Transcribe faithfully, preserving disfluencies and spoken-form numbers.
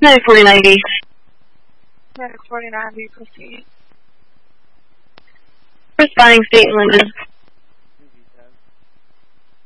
nine forty-nine B. nine forty-nine B, proceed. Responding State and Linden.